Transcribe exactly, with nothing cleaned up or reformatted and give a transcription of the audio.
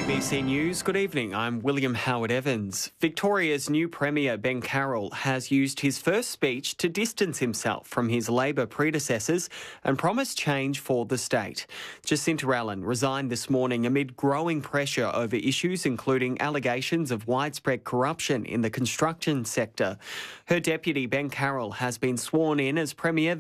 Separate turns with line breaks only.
A B C News, good evening. I'm William Howard Evans. Victoria's new Premier Ben Carroll has used his first speech to distance himself from his Labor predecessors and promise change for the state. Jacinta Allen resigned this morning amid growing pressure over issues including allegations of widespread corruption in the construction sector. Her deputy Ben Carroll has been sworn in as Premier